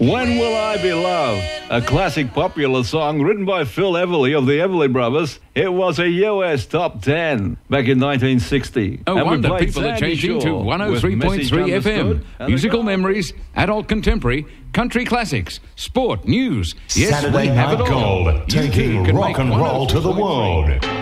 When Will I Be Loved? A classic popular song written by Phil Everly of the Everly Brothers. It was a US top 10 back in 1960. No wonder people are changing to 103.3 FM. Musical memories, adult contemporary, country classics, sport, news. Yes, Saturday we have Night it all. Gold, taking rock and roll to the world.